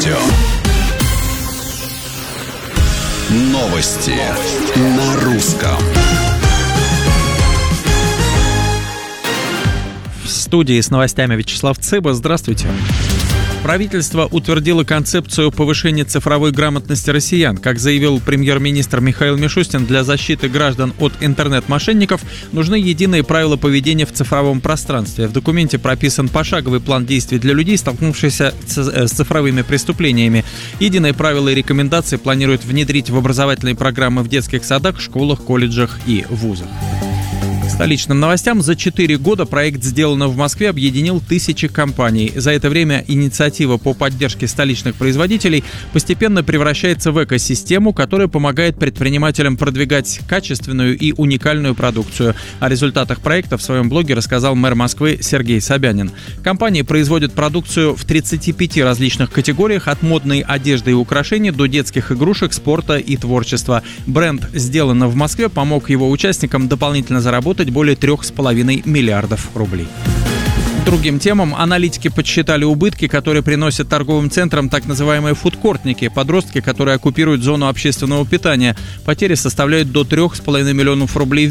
радио. Новости на русском. В студии с новостями Вячеслав Цыба. Здравствуйте. Правительство утвердило концепцию повышения цифровой грамотности россиян. Как заявил премьер-министр Михаил Мишустин, для защиты граждан от интернет-мошенников нужны единые правила поведения в цифровом пространстве. В документе прописан пошаговый план действий для людей, столкнувшихся с цифровыми преступлениями. Единые правила и рекомендации планируют внедрить в образовательные программы в детских садах, школах, колледжах и вузах. Столичным новостям. За 4 года проект «Сделано в Москве» объединил тысячи компаний. За это время инициатива по поддержке столичных производителей постепенно превращается в экосистему, которая помогает предпринимателям продвигать качественную и уникальную продукцию. О результатах проекта в своем блоге рассказал мэр Москвы Сергей Собянин. Компании производят продукцию в 35 различных категориях, от модной одежды и украшений до детских игрушек, спорта и творчества. Бренд «Сделано в Москве» помог его участникам дополнительно заработать более 3,5 миллиардов рублей. Другим темам. Аналитики подсчитали убытки, которые приносят торговым центрам так называемые фудкортники, подростки, которые оккупируют зону общественного питания. Потери составляют до 3,5 миллионов рублей